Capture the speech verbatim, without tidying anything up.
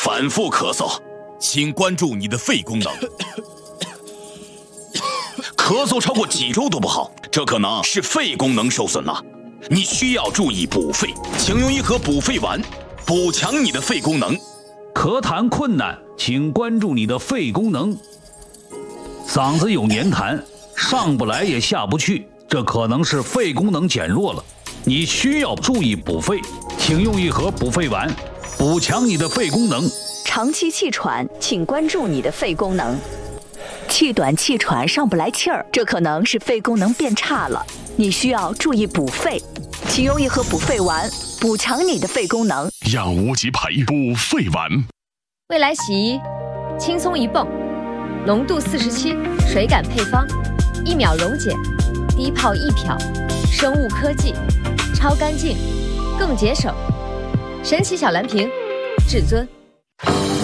反复咳嗽， 请关注你的肺功能。 咳嗽超过几周都不好，这可能是肺功能受损了。你需要注意补肺，请用一盒补肺丸，补强你的肺功能。 咳痰困难，请关注你的肺功能。嗓子有黏痰，上不来也下不去，这可能是肺功能减弱了。你需要注意补肺，请用一盒补肺丸，补强你的肺功能。 长期气喘，请关注你的肺功能。气短气喘，上不来气儿，这可能是肺功能变差了。你需要注意补肺，请用一盒补肺丸，补强你的肺功能。 养无极培补肺丸。 未来洗衣，轻松一泵，浓度四十七，水感配方，一秒溶解，低泡一漂，生物科技，超干净，更节省。神奇小蓝瓶，至尊。